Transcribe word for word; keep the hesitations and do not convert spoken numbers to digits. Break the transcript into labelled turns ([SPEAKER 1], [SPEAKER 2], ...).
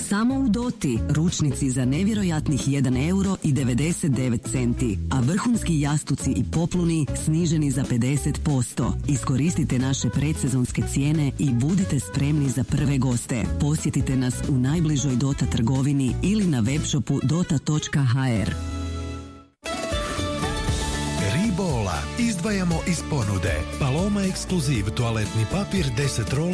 [SPEAKER 1] Samo u Doti ručnici za nevjerojatnih jedan euro i devedeset devet centi, a vrhunski jastuci i popluni sniženi za pedeset posto. Iskoristite naše predsezonske cijene i budite spremni za prve goste. Posjetite nas u najbližoj Dota trgovini ili na webshopu dota točka ha er.
[SPEAKER 2] Ribola izdvajamo iz ponude. Paloma Ekskluziv toaletni papir deset rola